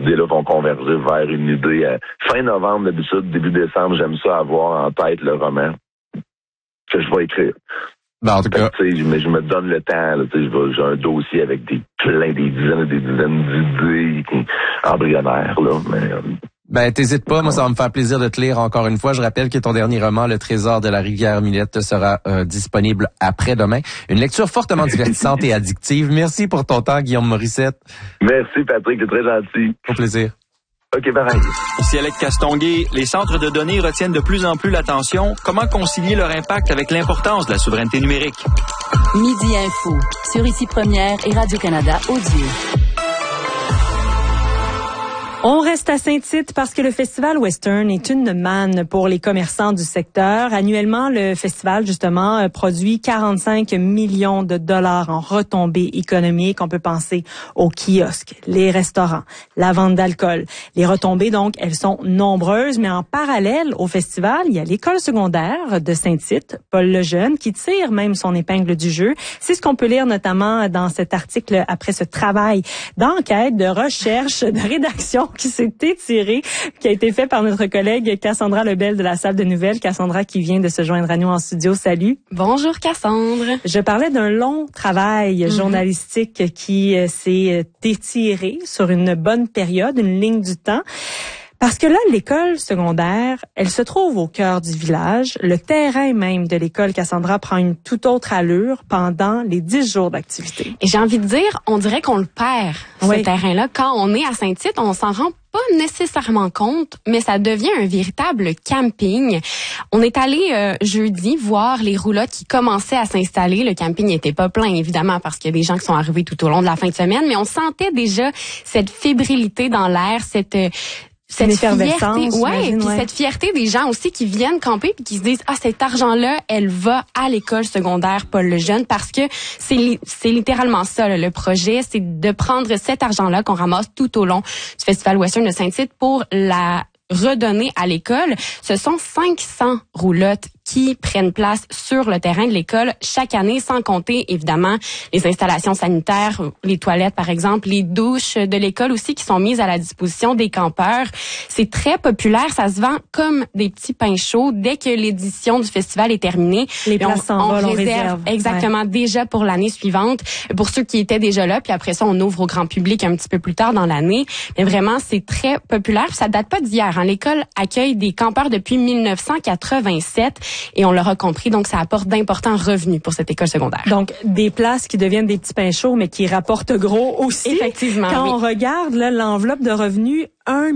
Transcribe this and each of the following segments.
idées-là vont converger vers une idée. Fin novembre, d'habitude, début décembre, j'aime ça avoir en tête le roman que je vais écrire. Ben, en tout cas, mais je me donne le temps. Là, j'ai un dossier avec des dizaines et des dizaines d'idées embryonnaires. Là, ben, t'hésites pas. Moi, ça va me faire plaisir de te lire encore une fois. Je rappelle que ton dernier roman, Le Trésor de la rivière Millette, sera disponible après-demain. Une lecture fortement divertissante et addictive. Merci pour ton temps, Guillaume Morissette. Merci, Patrick. C'est très gentil. Au plaisir. OK, pareil. Ici Alec Castonguay, les centres de données retiennent de plus en plus l'attention. Comment concilier leur impact avec l'importance de la souveraineté numérique? Midi Info, sur Ici Première et Radio-Canada Audio. On reste à Saint-Tite parce que le Festival Western est une manne pour les commerçants du secteur. Annuellement, le festival, justement, produit 45 millions de dollars en retombées économiques. On peut penser aux kiosques, les restaurants, la vente d'alcool. Les retombées, donc, elles sont nombreuses, mais en parallèle au festival, il y a l'école secondaire de Saint-Tite, Paul Lejeune, qui tire même son épingle du jeu. C'est ce qu'on peut lire notamment dans cet article après ce travail d'enquête, de recherche, de rédaction qui s'est étiré, qui a été fait par notre collègue Cassandra Lebel de la salle de nouvelles. Cassandra qui vient de se joindre à nous en studio. Salut. Bonjour Cassandre. Je parlais d'un long travail journalistique qui s'est étiré sur une bonne période, une ligne du temps. Parce que là, l'école secondaire, elle se trouve au cœur du village. Le terrain même de l'école Cassandra prend une toute autre allure pendant les 10 jours d'activité. Et j'ai envie de dire, on dirait qu'on le perd, ce terrain-là. Quand on est à Saint-Tite, on s'en rend pas nécessairement compte, mais ça devient un véritable camping. On est allé jeudi voir les roulottes qui commençaient à s'installer. Le camping n'était pas plein, évidemment, parce qu'il y a des gens qui sont arrivés tout au long de la fin de semaine, mais on sentait déjà cette fébrilité dans l'air, cette fierté, cette fierté des gens aussi qui viennent camper puis qui se disent cet argent-là, elle va à l'école secondaire Paul Lejeune, parce que c'est littéralement ça là, le projet, c'est de prendre cet argent-là qu'on ramasse tout au long du Festival Western de Saint-Tite pour la redonner à l'école. Ce sont 500 roulottes qui prennent place sur le terrain de l'école chaque année, sans compter évidemment les installations sanitaires, les toilettes par exemple, les douches de l'école aussi qui sont mises à la disposition des campeurs. C'est très populaire, ça se vend comme des petits pains chauds dès que l'édition du festival est terminée. Les places s'envolent, on réserve. Exactement, déjà pour l'année suivante, pour ceux qui étaient déjà là, puis après ça on ouvre au grand public un petit peu plus tard dans l'année. Mais vraiment, c'est très populaire, ça date pas d'hier. L'école accueille des campeurs depuis 1987. Et on l'aura compris, donc ça apporte d'importants revenus pour cette école secondaire. Donc, des places qui deviennent des petits pains chauds, mais qui rapportent gros aussi. Effectivement. Quand on regarde là, l'enveloppe de revenus, 1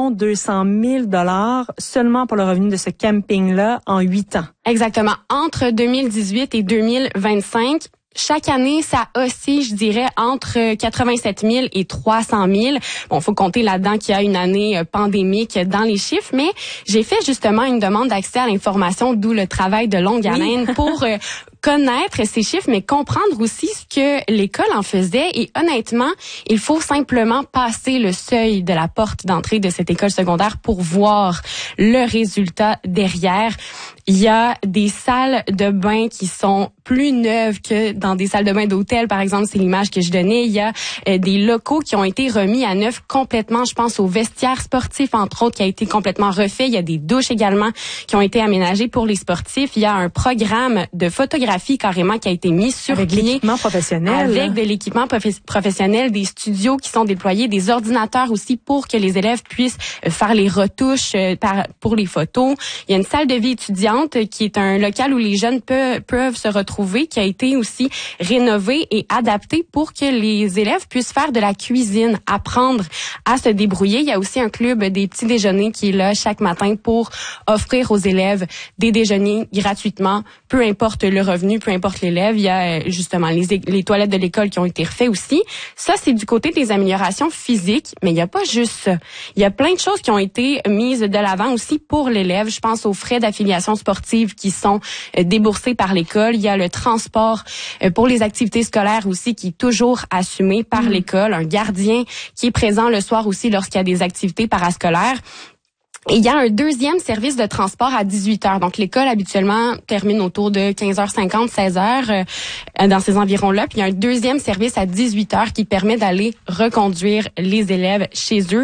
200 000 $ seulement pour le revenu de ce camping-là en 8 ans. Exactement. Entre 2018 et 2025, chaque année, ça oscille, je dirais, entre 87 000 et 300 000. Bon, faut compter là-dedans qu'il y a une année pandémique dans les chiffres, mais j'ai fait justement une demande d'accès à l'information, d'où le travail de longue haleine pour connaître ces chiffres, mais comprendre aussi ce que l'école en faisait. Et honnêtement, il faut simplement passer le seuil de la porte d'entrée de cette école secondaire pour voir le résultat derrière. Il y a des salles de bain qui sont plus neuves que dans des salles de bain d'hôtel, par exemple, c'est l'image que je donnais. Il y a des locaux qui ont été remis à neuf complètement. Je pense au vestiaire sportif, entre autres, qui a été complètement refait. Il y a des douches également qui ont été aménagées pour les sportifs. Il y a un programme de photographie carrément qui a été mis sur avec pied. L'équipement professionnel. Avec de l'équipement professionnel, des studios qui sont déployés, des ordinateurs aussi pour que les élèves puissent faire les retouches pour les photos. Il y a une salle de vie étudiante qui est un local où les jeunes peuvent se retrouver, qui a été aussi rénové et adapté pour que les élèves puissent faire de la cuisine, apprendre à se débrouiller. Il y a aussi un club des petits déjeuners qui est là chaque matin pour offrir aux élèves des déjeuners gratuitement, peu importe le revenu, peu importe l'élève. Il y a justement les toilettes de l'école qui ont été refaites aussi. Ça, c'est du côté des améliorations physiques, mais il n'y a pas juste ça. Il y a plein de choses qui ont été mises de l'avant aussi pour l'élève. Je pense aux frais d'affiliation sportive qui sont déboursés par l'école. Il y a le transport pour les activités scolaires aussi qui est toujours assumé par l'école. Un gardien qui est présent le soir aussi lorsqu'il y a des activités parascolaires. Et il y a un deuxième service de transport à 18h. Donc, l'école, habituellement, termine autour de 15h50, 16h, dans ces environs-là. Puis, il y a un deuxième service à 18h qui permet d'aller reconduire les élèves chez eux.